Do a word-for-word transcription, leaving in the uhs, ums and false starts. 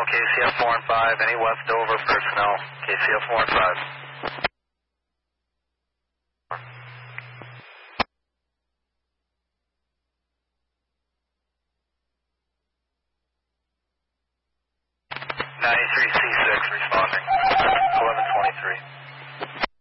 K C F four and five, any leftover personnel, K C F four and five. ninety-three C six responding, eleven twenty-three.